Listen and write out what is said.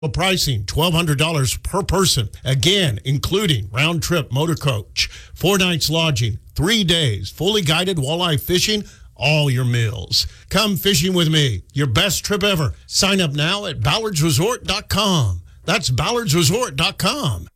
Pricing, $1,200 per person. Again, including round-trip motor coach, 4 nights lodging, 3 days, fully guided walleye fishing, all your meals. Come fishing with me. Your best trip ever. Sign up now at ballardsresort.com. That's ballardsresort.com.